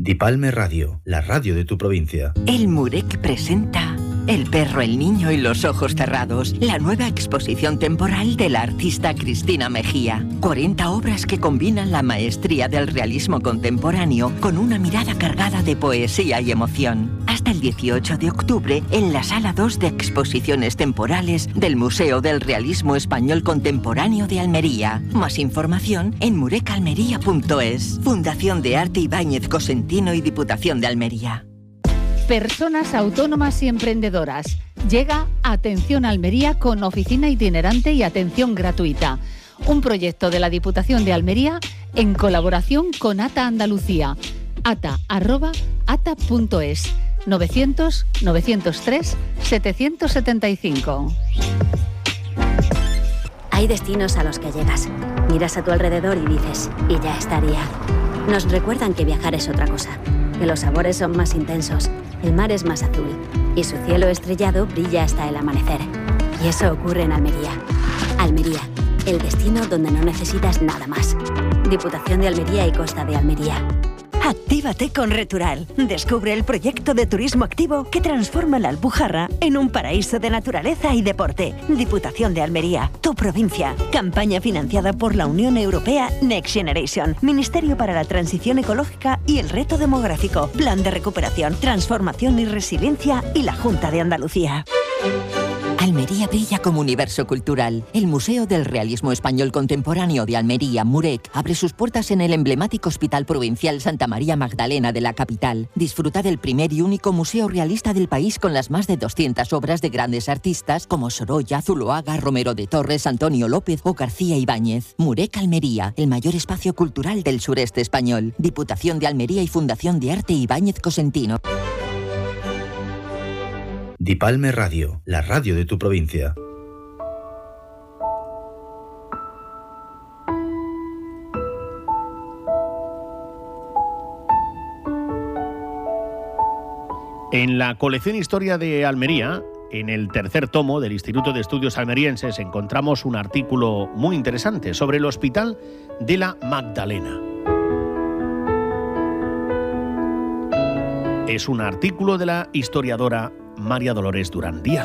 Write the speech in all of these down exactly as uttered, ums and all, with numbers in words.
Dipalme Radio, la radio de tu provincia. El Murek presenta El perro, el niño y los ojos cerrados, la nueva exposición temporal de la artista Cristina Mejía. cuarenta obras que combinan la maestría del realismo contemporáneo con una mirada cargada de poesía y emoción. Hasta el dieciocho de octubre en la Sala dos de Exposiciones Temporales del Museo del Realismo Español Contemporáneo de Almería. Más información en murecalmería punto es. Fundación de Arte Ibáñez Cosentino y Diputación de Almería. Personas autónomas y emprendedoras. Llega Atención Almería con oficina itinerante y atención gratuita. Un proyecto de la Diputación de Almería en colaboración con ATA Andalucía. ata arroba ata punto es. novecientos novecientos tres setecientos setenta y cinco. Hay destinos a los que llegas. Miras a tu alrededor y dices, y ya estaría. Nos recuerdan que viajar es otra cosa, que los sabores son más intensos, el mar es más azul y su cielo estrellado brilla hasta el amanecer. Y eso ocurre en Almería. Almería, el destino donde no necesitas nada más. Diputación de Almería y Costa de Almería. Actívate con Retural. Descubre el proyecto de turismo activo que transforma la Alpujarra en un paraíso de naturaleza y deporte. Diputación de Almería, tu provincia. Campaña financiada por la Unión Europea Next Generation, Ministerio para la Transición Ecológica y el Reto Demográfico, Plan de Recuperación, Transformación y Resiliencia y la Junta de Andalucía. Almería brilla como universo cultural. El Museo del Realismo Español Contemporáneo de Almería, Murek, abre sus puertas en el emblemático Hospital Provincial Santa María Magdalena de la capital. Disfruta del primer y único museo realista del país con las más de doscientas obras de grandes artistas como Sorolla, Zuloaga, Romero de Torres, Antonio López o García Ibáñez. Murek Almería, el mayor espacio cultural del sureste español. Diputación de Almería y Fundación de Arte Ibáñez Cosentino. Dipalme Radio, la radio de tu provincia. En la colección Historia de Almería, en el tercer tomo del Instituto de Estudios Almerienses, encontramos un artículo muy interesante sobre el Hospital de la Magdalena. Es un artículo de la historiadora María Dolores Durán Díaz.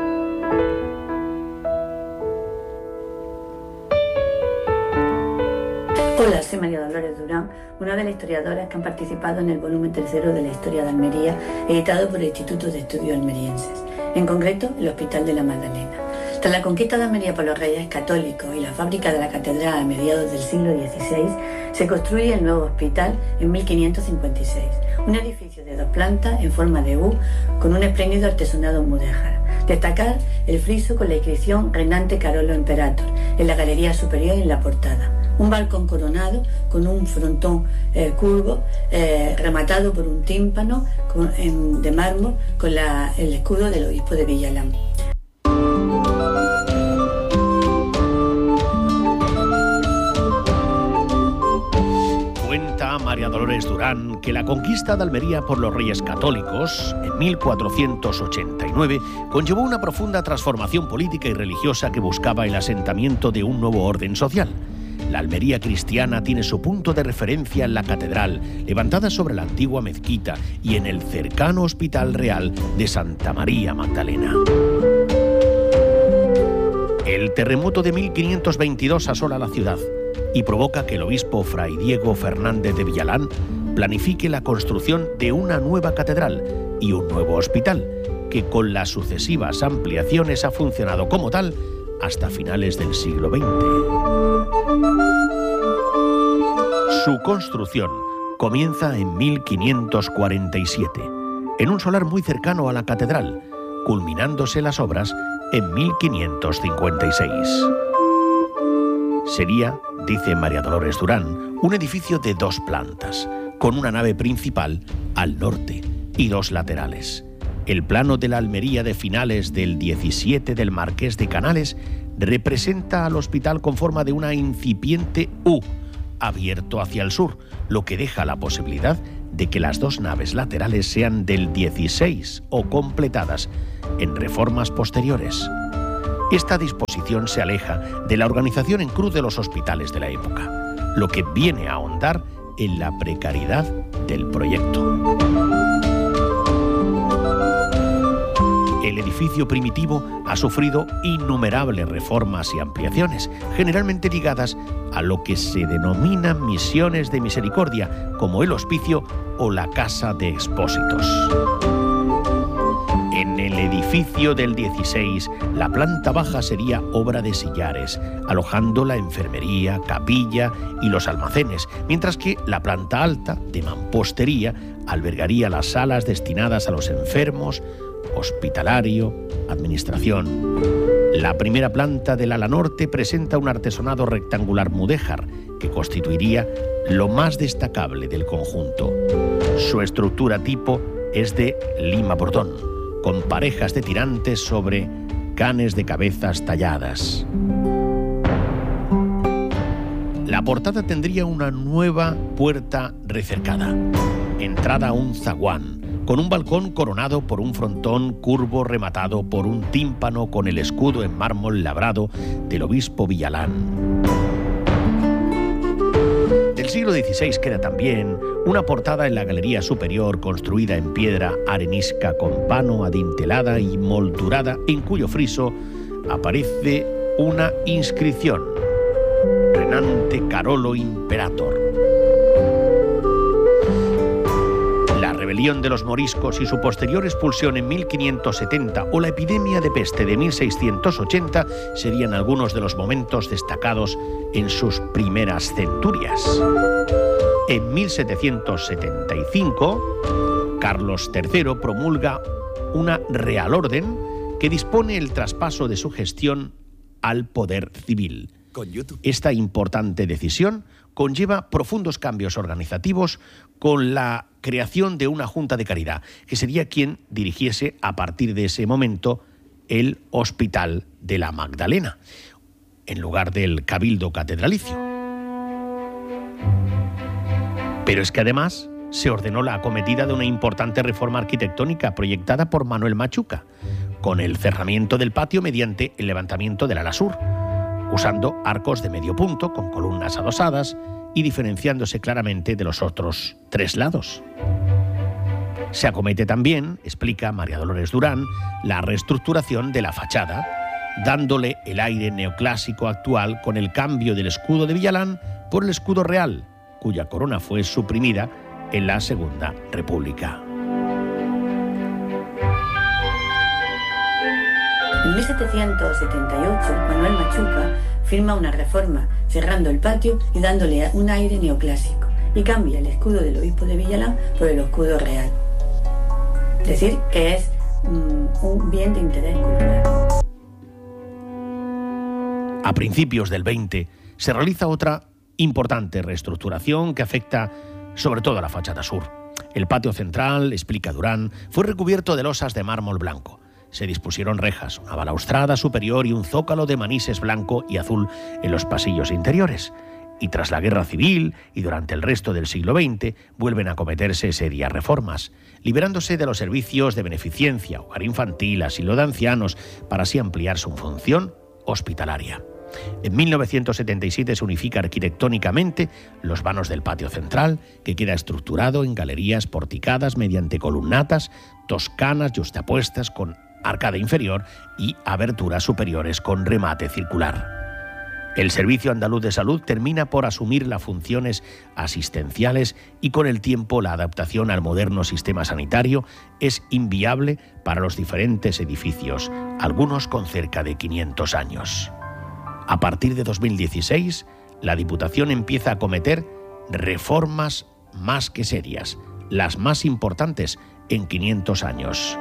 Hola, soy María Dolores Durán, una de las historiadoras que han participado en el volumen tercero de la Historia de Almería, editado por el Instituto de Estudios Almerienses, en concreto el Hospital de la Magdalena. Tras la conquista de Almería por los reyes católicos y la fábrica de la catedral a mediados del siglo dieciséis, se construye el nuevo hospital en mil quinientos cincuenta y seis, un edificio de dos plantas en forma de U con un espléndido artesonado mudéjar. Destacar el friso con la inscripción Reinante Carolo Imperator en la galería superior y en la portada. Un balcón coronado con un frontón eh, curvo eh, rematado por un tímpano con, en, de mármol con la, el escudo del obispo de Villalán. Cuenta María Dolores Durán que la conquista de Almería por los reyes católicos en mil cuatrocientos ochenta y nueve conllevó una profunda transformación política y religiosa que buscaba el asentamiento de un nuevo orden social. La Almería cristiana tiene su punto de referencia en la catedral, levantada sobre la antigua mezquita, y en el cercano Hospital Real de Santa María Magdalena. El terremoto de mil quinientos veintidós asola la ciudad y provoca que el obispo Fray Diego Fernández de Villalán planifique la construcción de una nueva catedral y un nuevo hospital, que con las sucesivas ampliaciones ha funcionado como tal hasta finales del siglo veinte. Su construcción comienza en mil quinientos cuarenta y siete, en un solar muy cercano a la catedral, culminándose las obras en mil quinientos cincuenta y seis. Sería, dice María Dolores Durán, un edificio de dos plantas, con una nave principal al norte y dos laterales. El plano de la Almería de finales del diecisiete del Marqués de Canales representa al hospital con forma de una incipiente U, abierto hacia el sur, lo que deja la posibilidad de que las dos naves laterales sean del dieciséis o completadas en reformas posteriores. Esta disposición se aleja de la organización en cruz de los hospitales de la época, lo que viene a ahondar en la precariedad del proyecto. El edificio primitivo ha sufrido innumerables reformas y ampliaciones, generalmente ligadas a lo que se denominan misiones de misericordia, como el hospicio o la casa de expósitos. En el edificio del dieciséis, la planta baja sería obra de sillares, alojando la enfermería, capilla y los almacenes, mientras que la planta alta, de mampostería, albergaría las salas destinadas a los enfermos, hospitalario, administración. La primera planta del ala norte presenta un artesonado rectangular mudéjar que constituiría lo más destacable del conjunto. Su estructura tipo es de lima bordón, con parejas de tirantes sobre canes de cabezas talladas. La portada tendría una nueva puerta recercada, entrada a un zaguán, con un balcón coronado por un frontón curvo rematado por un tímpano con el escudo en mármol labrado del obispo Villalán. Del siglo dieciséis queda también una portada en la galería superior construida en piedra arenisca con pano adintelada y moldurada, en cuyo friso aparece una inscripción: Renante Carolo Imperator. La rebelión de los moriscos y su posterior expulsión en mil quinientos setenta o la epidemia de peste de mil seiscientos ochenta serían algunos de los momentos destacados en sus primeras centurias. En mil setecientos setenta y cinco, Carlos tercero promulga una Real Orden que dispone el traspaso de su gestión al poder civil. Esta importante decisión conlleva profundos cambios organizativos con la creación de una Junta de Caridad, que sería quien dirigiese a partir de ese momento el Hospital de la Magdalena, en lugar del Cabildo Catedralicio. Pero es que además se ordenó la acometida de una importante reforma arquitectónica proyectada por Manuel Machuca, con el cerramiento del patio mediante el levantamiento del ala sur, usando arcos de medio punto con columnas adosadas y diferenciándose claramente de los otros tres lados. Se acomete también, explica María Dolores Durán, la reestructuración de la fachada, dándole el aire neoclásico actual con el cambio del escudo de Villalán por el escudo real, cuya corona fue suprimida en la Segunda República. En mil setecientos setenta y ocho, Manuel Machuca firma una reforma, cerrando el patio y dándole un aire neoclásico, y cambia el escudo del obispo de Villalán por el escudo real. Es decir, que es um, un bien de interés cultural. A principios del veinte se realiza otra importante reestructuración que afecta sobre todo a la fachada sur. El patio central, explica Durán, fue recubierto de losas de mármol blanco. Se dispusieron rejas, una balaustrada superior y un zócalo de manises blanco y azul en los pasillos interiores. Y tras la Guerra Civil y durante el resto del siglo veinte vuelven a acometerse serias reformas, liberándose de los servicios de beneficencia, hogar infantil, asilo de ancianos, para así ampliar su función hospitalaria. En mil novecientos setenta y siete se unifica arquitectónicamente los vanos del patio central, que queda estructurado en galerías porticadas mediante columnatas toscanas yuxtapuestas con arcada inferior y aberturas superiores con remate circular. El Servicio Andaluz de Salud termina por asumir las funciones asistenciales y con el tiempo la adaptación al moderno sistema sanitario es inviable para los diferentes edificios, algunos con cerca de quinientos años. A partir de dos mil dieciséis, la Diputación empieza a acometer reformas más que serias, las más importantes en quinientos años.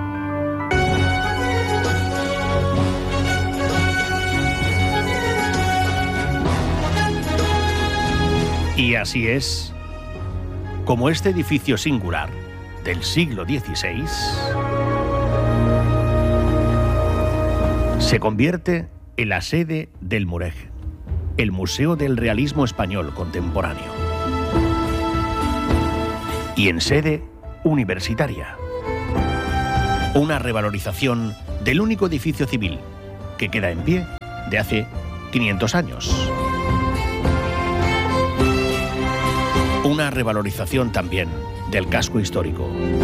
Y así es como este edificio singular del siglo dieciséis se convierte en la sede del MUREG, el Museo del Realismo Español Contemporáneo, y en sede universitaria. Una revalorización del único edificio civil que queda en pie de hace quinientos años. Una revalorización también del casco histórico.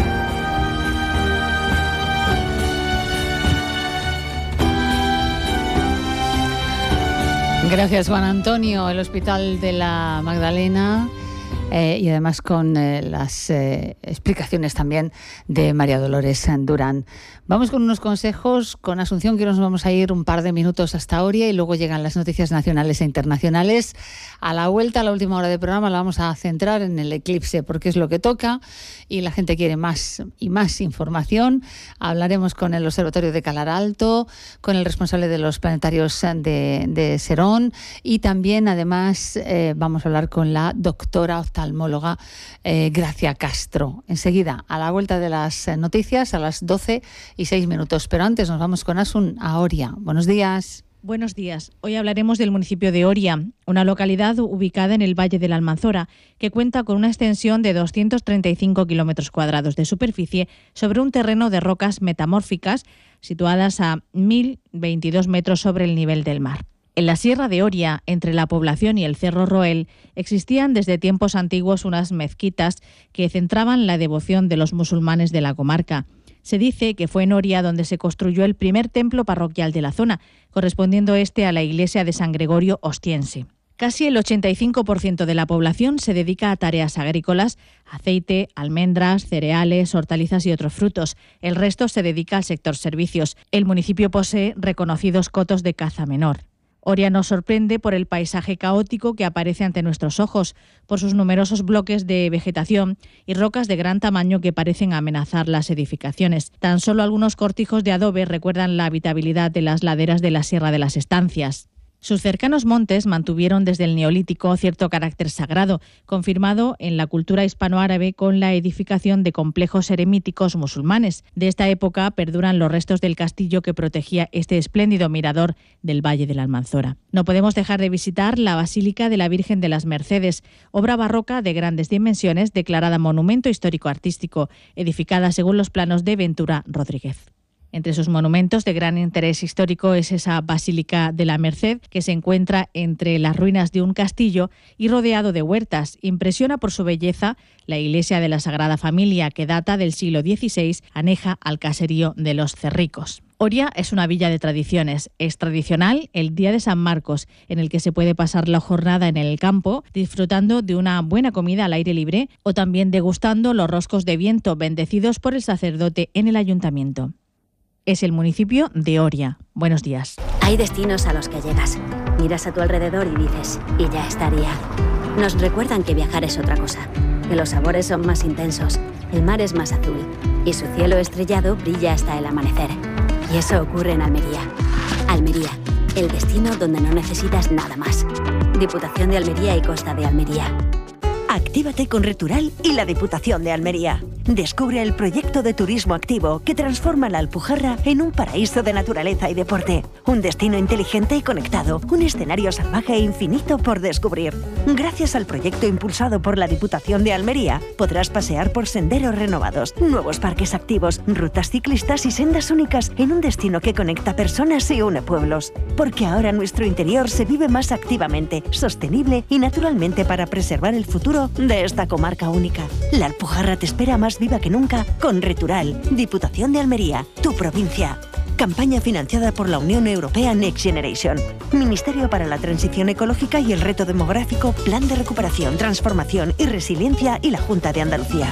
Gracias, Juan Antonio. El Hospital de la Magdalena eh, y además con eh, las eh, explicaciones también de María Dolores Durán. Vamos con unos consejos con Asunción, que nos vamos a ir un par de minutos hasta Oria y luego llegan las noticias nacionales e internacionales. A la vuelta, a la última hora del programa, la vamos a centrar en el eclipse porque es lo que toca y la gente quiere más y más información. Hablaremos con el Observatorio de Calar Alto, con el responsable de los planetarios de, de Serón y también, además, eh, vamos a hablar con la doctora oftalmóloga eh, Gracia Castro. Enseguida, a la vuelta de las noticias, a las doce y seis minutos. Pero antes nos vamos con Asun a Oria. Buenos días. Buenos días. Hoy hablaremos del municipio de Oria, una localidad ubicada en el Valle de la Almanzora, que cuenta con una extensión de doscientos treinta y cinco kilómetros cuadrados de superficie sobre un terreno de rocas metamórficas situadas a mil veintidós metros sobre el nivel del mar. En la Sierra de Oria, entre la población y el Cerro Roel, existían desde tiempos antiguos unas mezquitas que centraban la devoción de los musulmanes de la comarca. Se dice que fue en Oria donde se construyó el primer templo parroquial de la zona, correspondiendo este a la iglesia de San Gregorio Ostiense. Casi el ochenta y cinco por ciento de la población se dedica a tareas agrícolas, aceite, almendras, cereales, hortalizas y otros frutos. El resto se dedica al sector servicios. El municipio posee reconocidos cotos de caza menor. Oria nos sorprende por el paisaje caótico que aparece ante nuestros ojos, por sus numerosos bloques de vegetación y rocas de gran tamaño que parecen amenazar las edificaciones. Tan solo algunos cortijos de adobe recuerdan la habitabilidad de las laderas de la Sierra de las Estancias. Sus cercanos montes mantuvieron desde el Neolítico cierto carácter sagrado, confirmado en la cultura hispanoárabe con la edificación de complejos eremíticos musulmanes. De esta época perduran los restos del castillo que protegía este espléndido mirador del Valle de la Almanzora. No podemos dejar de visitar la Basílica de la Virgen de las Mercedes, obra barroca de grandes dimensiones, declarada Monumento Histórico-Artístico, edificada según los planos de Ventura Rodríguez. Entre sus monumentos de gran interés histórico es esa Basílica de la Merced, que se encuentra entre las ruinas de un castillo y rodeado de huertas. Impresiona por su belleza la iglesia de la Sagrada Familia, que data del siglo dieciséis, aneja al caserío de los Cerricos. Oria es una villa de tradiciones. Es tradicional el Día de San Marcos, en el que se puede pasar la jornada en el campo, disfrutando de una buena comida al aire libre o también degustando los roscos de viento bendecidos por el sacerdote en el ayuntamiento. Es el municipio de Oria. Buenos días. Hay destinos a los que llegas. Miras a tu alrededor y dices, y ya estaría. Nos recuerdan que viajar es otra cosa, que los sabores son más intensos, el mar es más azul y su cielo estrellado brilla hasta el amanecer. Y eso ocurre en Almería. Almería, el destino donde no necesitas nada más. Diputación de Almería y Costa de Almería. Actívate con Retural y la Diputación de Almería. Descubre el proyecto de turismo activo que transforma la Alpujarra en un paraíso de naturaleza y deporte. Un destino inteligente y conectado. Un escenario salvaje e infinito por descubrir. Gracias al proyecto impulsado por la Diputación de Almería, podrás pasear por senderos renovados, nuevos parques activos, rutas ciclistas y sendas únicas en un destino que conecta personas y une pueblos. Porque ahora nuestro interior se vive más activamente, sostenible y naturalmente para preservar el futuro de esta comarca única. La Alpujarra te espera más viva que nunca con Retural, Diputación de Almería, tu provincia. Campaña financiada por la Unión Europea Next Generation. Ministerio para la Transición Ecológica y el Reto Demográfico, Plan de Recuperación, Transformación y Resiliencia y la Junta de Andalucía.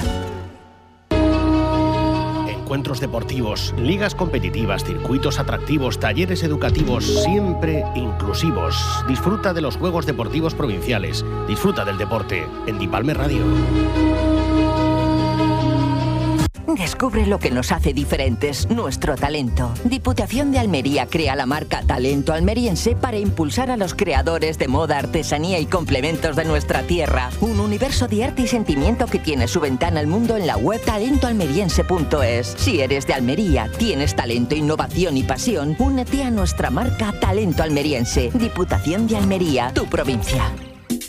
Encuentros deportivos, ligas competitivas, circuitos atractivos, talleres educativos, siempre inclusivos. Disfruta de los Juegos Deportivos Provinciales. Disfruta del deporte en Dipalme Radio. Descubre lo que nos hace diferentes, nuestro talento. Diputación de Almería crea la marca Talento Almeriense para impulsar a los creadores de moda, artesanía y complementos de nuestra tierra. Un universo de arte y sentimiento que tiene su ventana al mundo en la web talento almeriense punto es. Si eres de Almería, tienes talento, innovación y pasión, únete a nuestra marca Talento Almeriense. Diputación de Almería, tu provincia.